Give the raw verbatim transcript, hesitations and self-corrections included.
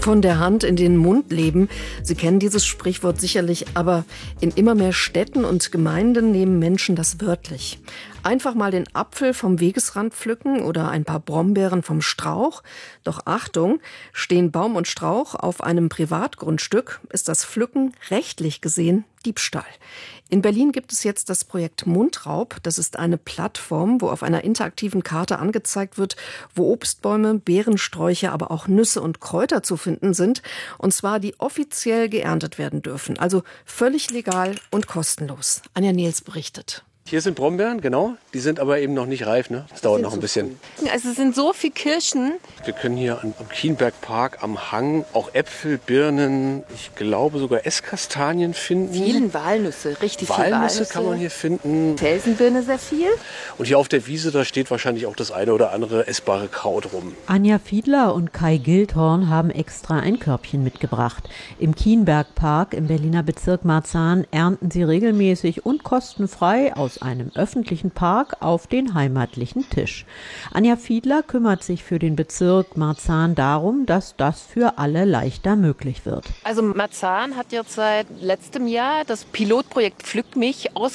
Von der Hand in den Mund leben. Sie kennen dieses Sprichwort sicherlich, aber in immer mehr Städten und Gemeinden nehmen Menschen das wörtlich. Einfach mal den Apfel vom Wegesrand pflücken oder ein paar Brombeeren vom Strauch. Doch Achtung, stehen Baum und Strauch auf einem Privatgrundstück, ist das Pflücken rechtlich gesehen Diebstahl. In Berlin gibt es jetzt das Projekt Mundraub. Das ist eine Plattform, wo auf einer interaktiven Karte angezeigt wird, wo Obstbäume, Beerensträucher, aber auch Nüsse und Kräuter zu finden sind. Und zwar die offiziell geerntet werden dürfen. Also völlig legal und kostenlos. Anja Nehls berichtet. Hier sind Brombeeren, genau. Die sind aber eben noch nicht reif. Ne? Das dauert noch ein bisschen. Also es sind so viele Kirschen. Wir können hier am Kienbergpark am Hang auch Äpfel, Birnen, ich glaube sogar Esskastanien finden. Vielen Walnüsse, richtig viele Walnüsse. Walnüsse kann man hier finden. Felsenbirne sehr viel. Und hier auf der Wiese, da steht wahrscheinlich auch das eine oder andere essbare Kraut rum. Anja Fiedler und Kai Gildhorn haben extra ein Körbchen mitgebracht. Im Kienbergpark im Berliner Bezirk Marzahn ernten sie regelmäßig und kostenfrei aus einem öffentlichen Park auf den heimatlichen Tisch. Anja Fiedler kümmert sich für den Bezirk Marzahn darum, dass das für alle leichter möglich wird. Also Marzahn hat jetzt seit letztem Jahr das Pilotprojekt Pflück mich